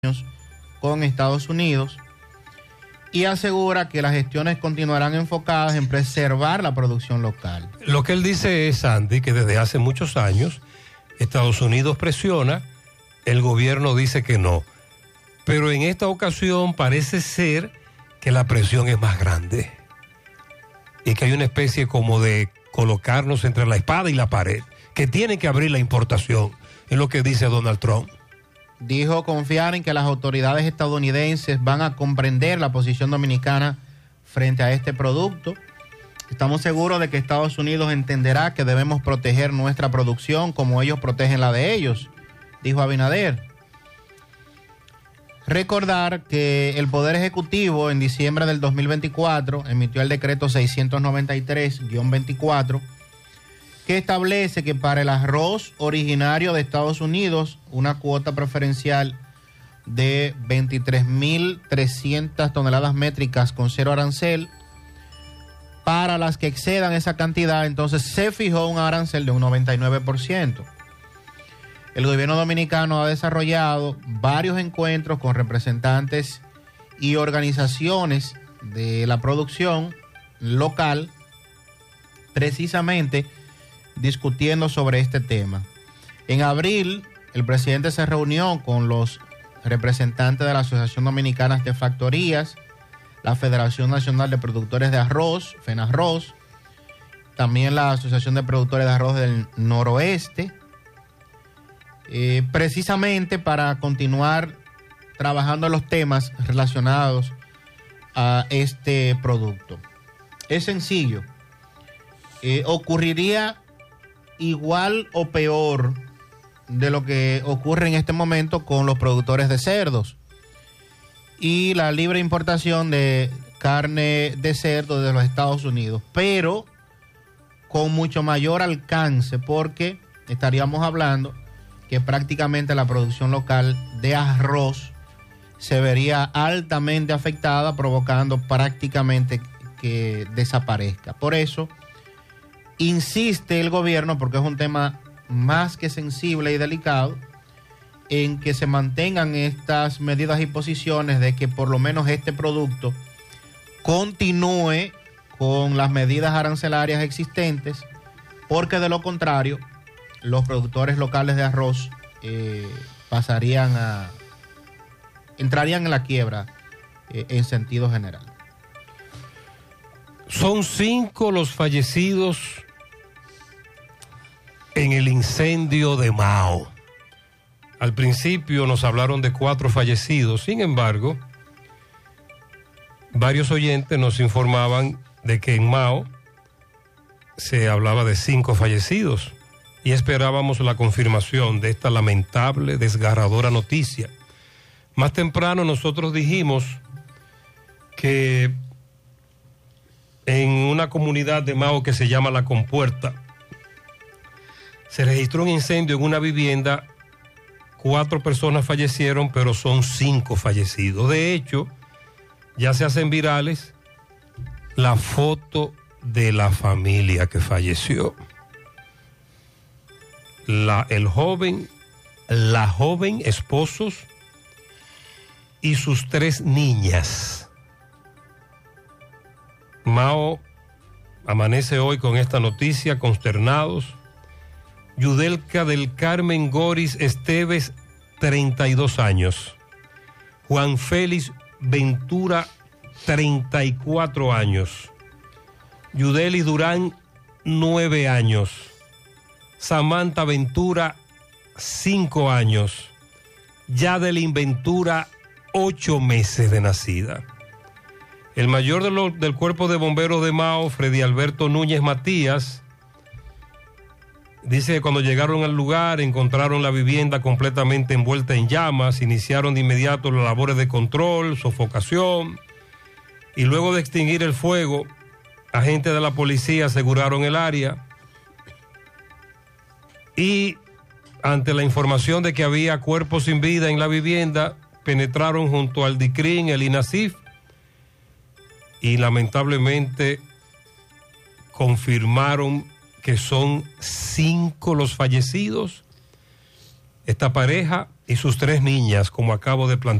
con Estados Unidos y asegura que las gestiones continuarán enfocadas en preservar la producción local. Lo que él dice es, Andy, que desde hace muchos años Estados Unidos presiona, el gobierno dice que no, pero en esta ocasión parece ser que la presión es más grande y que hay una especie como de colocarnos entre la espada y la pared, que tiene que abrir la importación, es lo que dice Donald Trump. Dijo confiar en que las autoridades estadounidenses van a comprender la posición dominicana frente a este producto. Estamos seguros de que Estados Unidos entenderá que debemos proteger nuestra producción como ellos protegen la de ellos, dijo Abinader. Recordar que el Poder Ejecutivo en diciembre del 2024 emitió el decreto 693-24 que establece que para el arroz originario de Estados Unidos una cuota preferencial de 23.300 toneladas métricas con cero arancel. Para las que excedan esa cantidad, entonces se fijó un arancel de un 99%. El gobierno dominicano ha desarrollado varios encuentros con representantes y organizaciones de la producción local, precisamente discutiendo sobre este tema. En abril, el presidente se reunió con los representantes de la Asociación Dominicana de Factorías, la Federación Nacional de Productores de Arroz, FENARROZ, también la Asociación de Productores de Arroz del Noroeste, precisamente para continuar trabajando en los temas relacionados a este producto. Es sencillo, ocurriría igual o peor de lo que ocurre en este momento con los productores de cerdos y la libre importación de carne de cerdo de los Estados Unidos, pero con mucho mayor alcance, porque estaríamos hablando que prácticamente la producción local de arroz se vería altamente afectada, provocando prácticamente que desaparezca. Por eso insiste el gobierno, porque es un tema más que sensible y delicado, en que se mantengan estas medidas y posiciones de que por lo menos este producto continúe con las medidas arancelarias existentes, porque de lo contrario los productores locales de arroz entrarían en la quiebra en sentido general. Son 5 los fallecidos en el incendio de Mao. Al principio nos hablaron de 4 fallecidos, sin embargo, varios oyentes nos informaban de que en Mao se hablaba de 5 fallecidos y esperábamos la confirmación de esta lamentable, desgarradora noticia. Más temprano nosotros dijimos que en una comunidad de Mao que se llama La Compuerta se registró un incendio en una vivienda. 4 personas fallecieron, pero son 5 fallecidos. De hecho, ya se hacen virales la foto de la familia que falleció. La joven, esposos y sus 3 niñas. Mao amanece hoy con esta noticia, consternados. Yudelka del Carmen Goris Esteves, 32 años. Juan Félix Ventura, 34 años. Yudelis Durán, 9 años. Samantha Ventura, 5 años. Yadelin Ventura, 8 meses de nacida. El mayor del Cuerpo de Bomberos de Mao, Freddy Alberto Núñez Matías, dice que cuando llegaron al lugar encontraron la vivienda completamente envuelta en llamas, iniciaron de inmediato las labores de control, sofocación, y luego de extinguir el fuego, agentes de la policía aseguraron el área y ante la información de que había cuerpos sin vida en la vivienda, penetraron junto al DICRIN, el INASIF, y lamentablemente confirmaron que son 5 los fallecidos. Esta pareja y sus 3 niñas, como acabo de plantear.